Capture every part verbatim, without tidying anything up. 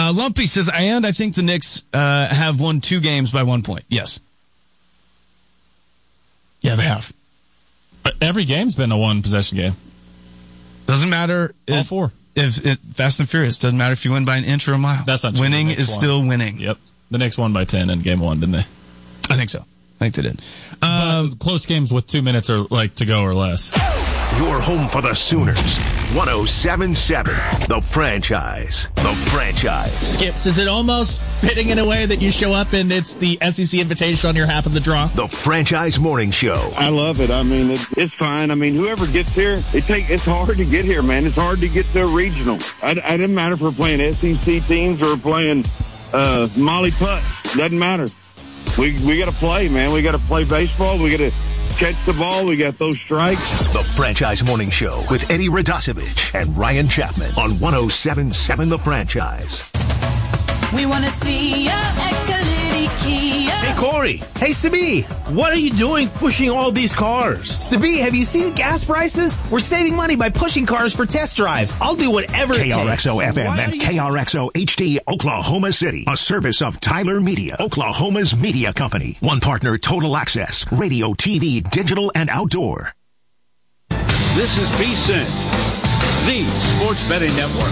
Uh, Lumpy says, and I think the Knicks uh, have won two games by one point. Yes. Yeah, they have. But every game's been a one-possession game. Doesn't matter. All if, four. If it, Fast and Furious, doesn't matter if you win by an inch or a mile. That's not true. Winning is won. still winning. Yep. The Knicks won by ten in game one, didn't they? I think so. I think they did. Um, close games with two minutes or like to go or less. Your home for the Sooners. one oh seven point seven. The Franchise. The Franchise. Skips, is it almost fitting in a way that you show up and it's the S E C invitation on your half of the draw? The Franchise Morning Show. I love it. I mean, it, it's fine. I mean, whoever gets here, it take, it's hard to get here, man. It's hard to get to a regional. I, I didn't matter if we're playing S E C teams or playing uh, Molly Putt. Doesn't matter. We we got to play, man. We got to play baseball. We got to catch the ball. We got those strikes. The Franchise Morning Show with Eddie Radosevich and Ryan Chapman on one oh seven point seven The Franchise. We want to see ya at Kalidi Kia. Hey, Corey. Hey, Sabi. What are you doing pushing all these cars? Sabi, have you seen gas prices? We're saving money by pushing cars for test drives. I'll do whatever it takes. K R X O F M and K R X O H D, Oklahoma City. A service of Tyler Media, Oklahoma's media company. One partner, Total Access, radio, T V, digital, and outdoor. This is V S I N, the Sports Betting Network.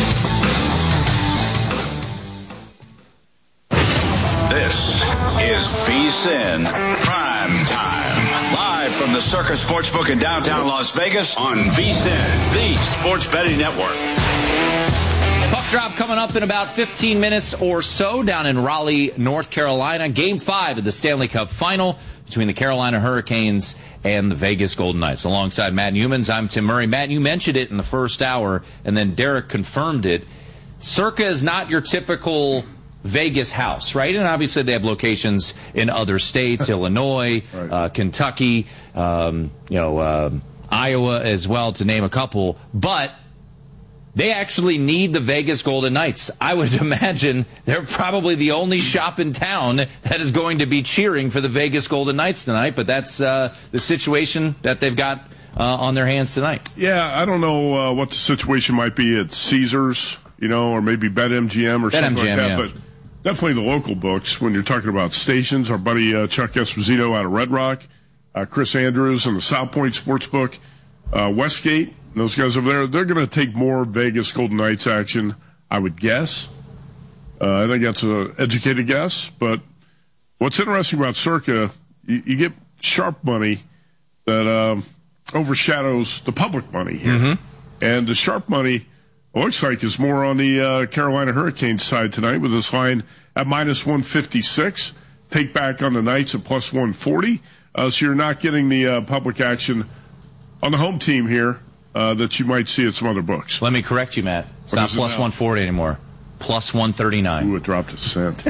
This is V S I N Prime Time. Live from the Circus Sportsbook in downtown Las Vegas on V S I N, the Sports Betting Network. Puck drop coming up in about fifteen minutes or so down in Raleigh, North Carolina. Game five of the Stanley Cup Final between the Carolina Hurricanes and the Vegas Golden Knights. Alongside Matt Humans, I'm Tim Murray. Matt, you mentioned it in the first hour, and then Derek confirmed it. Circa is not your typical Vegas house, right? And obviously they have locations in other states, Illinois, right. uh, Kentucky, um, you know, um, Iowa as well, to name a couple. But they actually need the Vegas Golden Knights. I would imagine they're probably the only shop in town that is going to be cheering for the Vegas Golden Knights tonight. But that's uh, the situation that they've got uh, on their hands tonight. Yeah, I don't know uh, what the situation might be at Caesars, you know, or maybe BetMGM or Bet something M G M, like that. yeah. But definitely the local books when you're talking about stations. Our buddy uh, Chuck Esposito out of Red Rock, uh, Chris Andrews and the South Point Sportsbook, uh, Westgate, those guys over there, they're going to take more Vegas Golden Knights action, I would guess. Uh, I think that's an educated guess. But what's interesting about Circa, you, you get sharp money that um, overshadows the public money here. Mm-hmm. And the sharp money, it looks like, is more on the uh, Carolina Hurricanes side tonight with this line at minus one fifty-six. Take back on the Knights at plus one forty. Uh, so you're not getting the uh, public action on the home team here uh, that you might see at some other books. Let me correct you, Matt. It's not plus one forty anymore. Plus one thirty-nine. Ooh, it dropped a cent.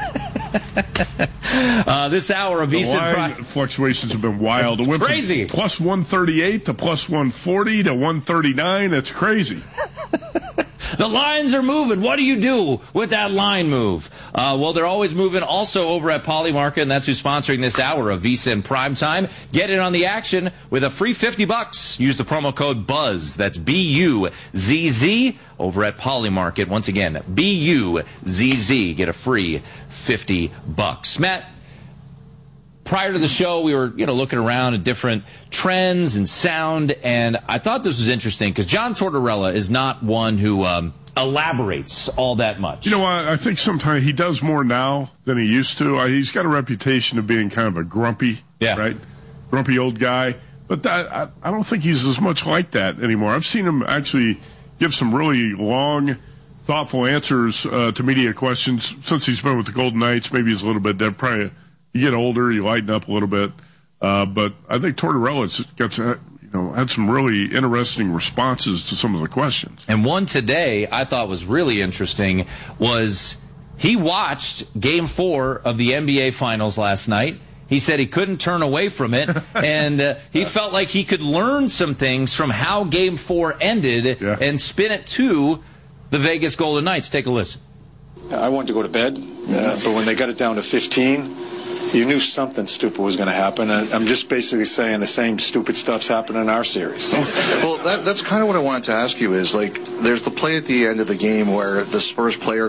uh, this hour of V S I N Prime fluctuations have been wild. It went crazy. From plus one thirty-eight to plus one forty to one thirty-nine. That's crazy. The lines are moving. What do you do with that line move? Uh, well, they're always moving also over at Polymarket, and that's who's sponsoring this hour of V S I N Prime Time. Get in on the action with a free fifty bucks. Use the promo code BUZZ. That's B U Z Z over at Polymarket. Once again, B U Z Z. Get a free fifty bucks. Matt, prior to the show, we were, you know, looking around at different trends and sound, and I thought this was interesting because John Tortorella is not one who um, elaborates all that much. You know what? I think sometimes he does more now than he used to. Uh, he's got a reputation of being kind of a grumpy, yeah. right? Grumpy old guy. But that, I, I don't think he's as much like that anymore. I've seen him actually give some really long, thoughtful answers uh, to media questions since he's been with the Golden Knights. Maybe he's a little bit dead. Probably you get older, you lighten up a little bit. Uh, but I think Tortorella's got some, you know, had some really interesting responses to some of the questions. And one today I thought was really interesting was he watched Game Four of the N B A Finals last night. He said he couldn't turn away from it, and uh, he felt like he could learn some things from how Game Four ended yeah. and spin it to the Vegas Golden Knights. Take a listen. I wanted to go to bed, uh, but when they got it down to fifteen, you knew something stupid was going to happen. I'm just basically saying the same stupid stuff's happening in our series. Well, that, that's kind of what I wanted to ask you is, like, there's the play at the end of the game where the Spurs player